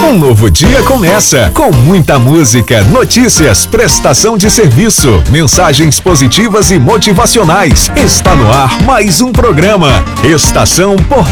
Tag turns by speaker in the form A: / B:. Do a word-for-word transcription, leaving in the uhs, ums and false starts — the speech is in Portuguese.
A: Um novo dia começa com muita música, notícias, prestação de serviço, mensagens positivas e motivacionais. Está no ar mais um programa Estação Portal.